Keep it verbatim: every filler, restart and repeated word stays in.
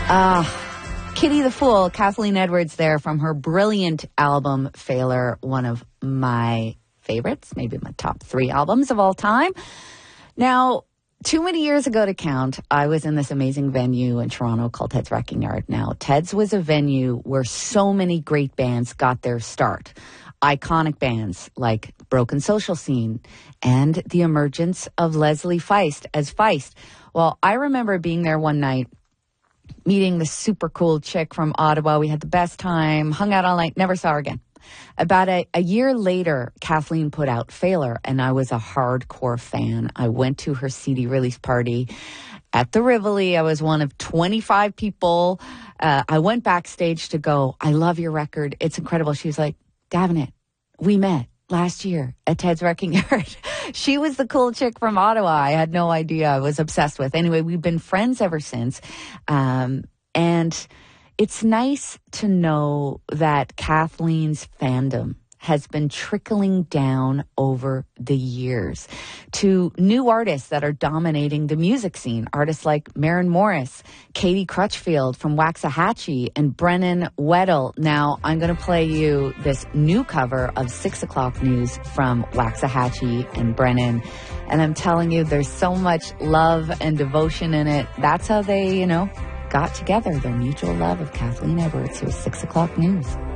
Ah, Kitty the Fool, Kathleen Edwards there from her brilliant album, Failure, one of my favorites, maybe my top three albums of all time. Now, too many years ago to count, I was in this amazing venue in Toronto called Ted's Wrecking Yard. Now, Ted's was a venue where so many great bands got their start. Iconic bands like Broken Social Scene and the emergence of Leslie Feist as Feist. Well, I remember being there one night, meeting this super cool chick from Ottawa. We had the best time, hung out all night, never saw her again. About a, a year later, Kathleen put out Failure, and I was a hardcore fan. I went to her C D release party at the Rivoli. I was one of twenty-five people. Uh, I went backstage to go, I love your record. It's incredible. She was like, Davenant, we met last year at Ted's Wrecking Yard. She was the cool chick from Ottawa. I had no idea. I was obsessed with. Anyway, we've been friends ever since. Um, and it's nice to know that Kathleen's fandom has been trickling down over the years to new artists that are dominating the music scene. Artists like Maren Morris, Katie Crutchfield from Waxahachie, and Brennan Weddle. Now, I'm going to play you this new cover of Six O'Clock News from Waxahachie and Brennan. And I'm telling you, there's so much love and devotion in it. That's how they, you know, got together, their mutual love of Kathleen Edwards, who was Six O'Clock News.